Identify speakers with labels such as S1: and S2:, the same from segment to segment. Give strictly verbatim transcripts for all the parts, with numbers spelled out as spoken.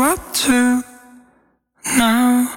S1: up to now.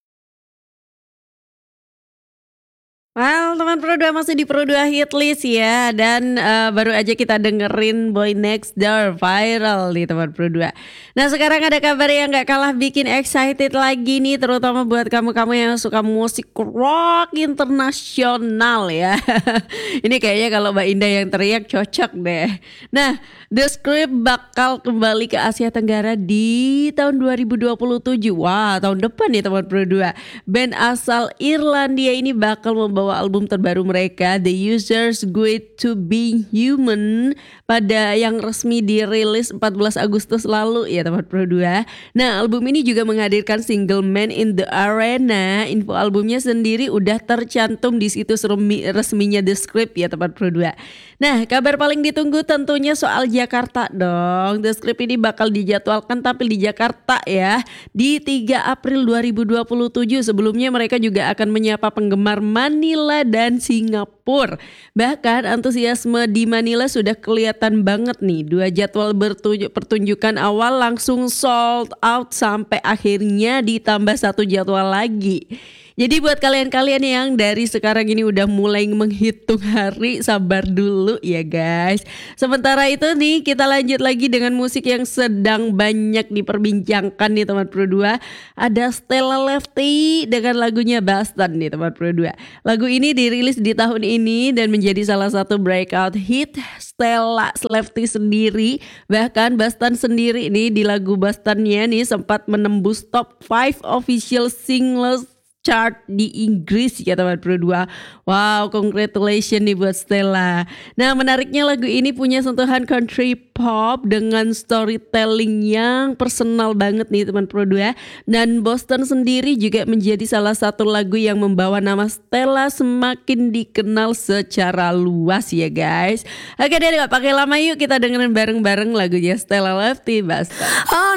S2: Well, teman Pro dua masih di Pro dua Hit List ya. Dan uh, baru aja kita dengerin Boy Next Door viral nih teman Pro dua. Nah sekarang ada kabar yang gak kalah bikin excited lagi nih, terutama buat kamu-kamu yang suka musik rock internasional ya. Ini kayaknya kalau Mbak Indah yang teriak cocok deh. Nah, The Script bakal kembali ke Asia Tenggara di tahun dua ribu dua puluh tujuh. Wah, tahun depan nih teman Pro dua. Band asal Irlandia ini bakal membawa album terbaru mereka, The User's Guide to Being Human, pada yang resmi dirilis empat belas Agustus lalu ya teman Pro dua. Nah, album ini juga menghadirkan single Man in the Arena. Info albumnya sendiri udah tercantum di situs resminya The Script ya teman Pro dua. Nah, kabar paling ditunggu tentunya soal Jakarta dong. The Script ini bakal dijadwalkan tampil di Jakarta ya di tiga April dua ribu dua puluh tujuh. Sebelumnya mereka juga akan menyapa penggemar Manila dan Singapura. Bahkan antusiasme di Manila sudah kelihatan banget nih. Dua jadwal bertuju- pertunjukan awal langsung sold out sampai akhirnya ditambah satu jadwal lagi. Jadi buat kalian-kalian yang dari sekarang ini udah mulai menghitung hari, sabar dulu ya guys. Sementara itu nih kita lanjut lagi dengan musik yang sedang banyak diperbincangkan nih teman Pro dua. Ada Stella Lefty dengan lagunya Boston nih teman Pro dua. Lagu ini dirilis di tahun ini dan menjadi salah satu breakout hit Stella Lefty sendiri. Bahkan Boston sendiri nih di lagu Bostonnya nih sempat menembus top lima official singles chart di Inggris ya teman Pro dua. Wow, congratulations nih buat Stella. Nah, menariknya lagu ini punya sentuhan country pop dengan storytelling yang personal banget nih teman Pro dua. Dan Boston sendiri juga menjadi salah satu lagu yang membawa nama Stella semakin dikenal secara luas ya guys. Oke deh, gak pakai lama, yuk kita dengerin bareng-bareng lagunya Stella Lefty Boston.
S1: Oh